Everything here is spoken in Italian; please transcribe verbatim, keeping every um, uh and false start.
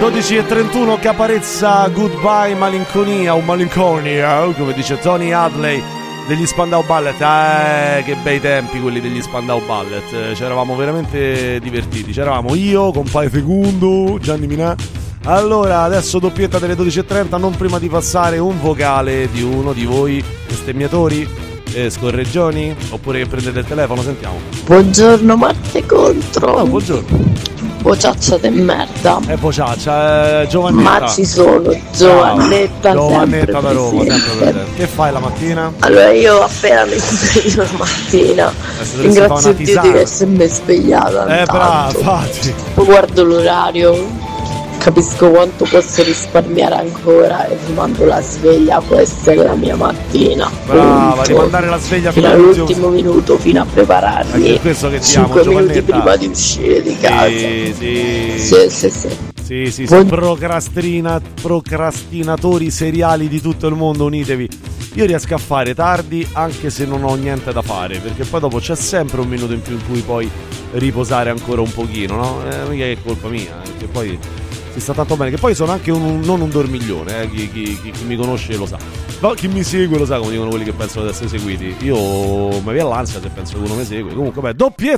dodici e trentuno, Caparezza, Goodbye Malinconia o Malinconia, come dice Tony Hadley degli Spandau Ballet. Eh, che bei tempi quelli degli Spandau Ballet, ci eravamo veramente divertiti, c'eravamo io, compare Fecundo, Gianni Minà. Allora, adesso doppietta delle dodici e trenta, non prima di passare un vocale di uno di voi bestemmiatori, eh, scorreggioni, oppure che prendete il telefono, sentiamo. Buongiorno Marte contro. Oh, buongiorno. Bociaccia de merda. Eh, Bociaccia, eh, Giovannetta. Ma ci sono, Giovannetta, no. Giovannetta da Roma, presente. sempre presente. Che fai la mattina? Allora io appena mi sveglio la mattina, ringrazio Dio di essermi svegliata. Eh brava, infatti. Poi guardo l'orario, capisco quanto posso risparmiare ancora e rimando la sveglia, questa è la mia mattina. Brava, punto. Rimandare la sveglia fino all'ultimo minuto, fino a prepararmi. È questo che ti cinque amo, minuti prima di uscire di casa. Sì, sì. Sì, sì, sì. Sì, sì, sì. Procrastina, procrastinatori seriali di tutto il mondo, unitevi. Io riesco a fare tardi anche se non ho niente da fare, perché poi dopo c'è sempre un minuto in più in cui poi riposare ancora un pochino, no? Eh, mica è colpa mia, perché poi si sta tanto bene, che poi sono anche un, non un dormiglione, eh, chi, chi, chi, chi mi conosce lo sa, ma chi mi segue lo sa, come dicono quelli che pensano di essere seguiti. Io mi viene l'ansia se penso che uno mi segue. Comunque beh, doppietta